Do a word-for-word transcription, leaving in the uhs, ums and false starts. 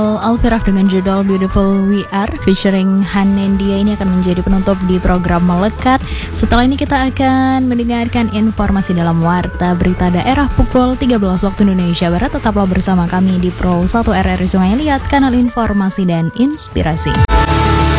Alfirah dengan judul Beautiful We Are featuring Hanendia ini akan menjadi penutup di program Melekat. Setelah ini kita akan mendengarkan informasi dalam Warta Berita Daerah pukul tiga belas waktu Indonesia Barat. Tetaplah bersama kami di Pro satu R R I Sungai Liat, kanal informasi dan inspirasi.